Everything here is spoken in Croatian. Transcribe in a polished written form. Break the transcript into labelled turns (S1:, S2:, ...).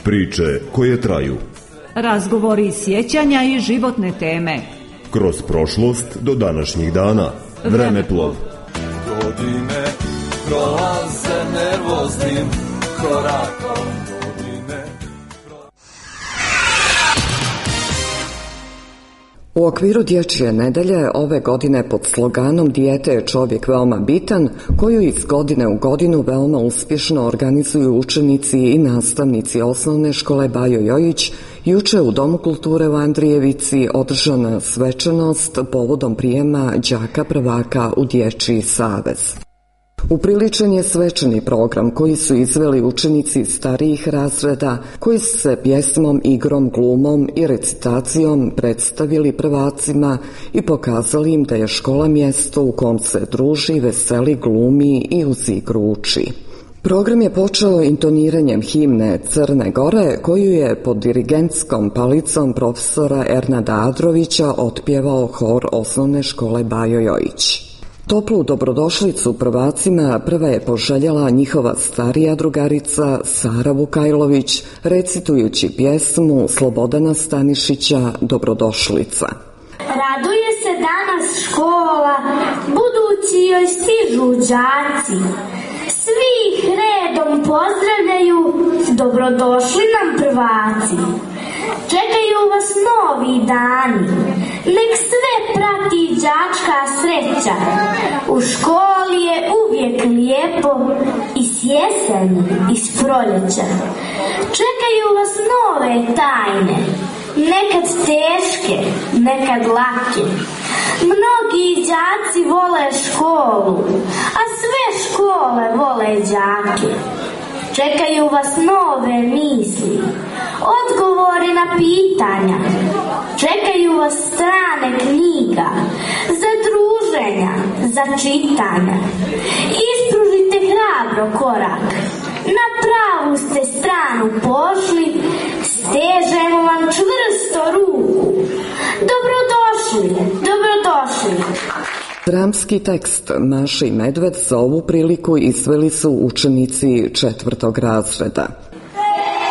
S1: Priče koje traju.
S2: Razgovori, sjećanja i životne teme.
S1: Kroz prošlost do današnjih dana. Vremeplov.
S3: Godine prolaze nervoznim korakom.
S4: U okviru Dječje nedelje ove godine pod sloganom Dijete je čovjek veoma bitan, koju iz godine u godinu veoma uspješno organizuju učenici i nastavnici osnovne škole Bajo Jojić, juče u Domu kulture u Andrijevici održana svečanost povodom prijema đaka prvaka u Dječji savez. Upriličen je svečani program koji su izveli učenici starijih razreda, koji su se pjesmom, igrom, glumom i recitacijom predstavili prvacima i pokazali im da je škola mjesto u kom se druži, veseli, glumi i uz igru uči. Program je počeo intoniranjem himne Crne Gore, koju je pod dirigentskom palicom profesora Ernada Adrovića otpjevao hor osnovne škole Bajo Jojić. Toplu dobrodošlicu prvacima prva je poželjela njihova starija drugarica Sara Vukajlović, recitujući pjesmu Slobodana Stanišića Dobrodošlica.
S5: Raduje se danas škola, budući joj stižu đaci. Svi ih redom pozdravljaju, dobrodošli nam prvaci. Čekaju vas novi dani, nek sve prati đačka sreća. U školi je uvijek lijepo, i s jeseni, i s proljeća. Čekaju vas nove tajne, nekad teške, nekad lake. Mnogi đaci vole školu, a sve škole vole đake. Čekaju vas nove misli, odgovori na pitanja. Čekaju vas strane knjiga, za druženja, za čitanja. Ispružite hrabro korak, na pravu ste stranu pošli, stežemo vam čvrsto ruku. Dobrodošli, dobrodošli.
S4: Dramski tekst Maša i medved za ovu priliku izveli su učenici 4. razreda.